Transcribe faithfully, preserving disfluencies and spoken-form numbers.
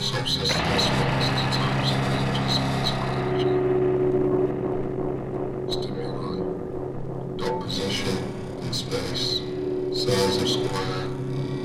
subsistence rises times and ranges of its equation. Stimuli. Dot position in space. Size of square.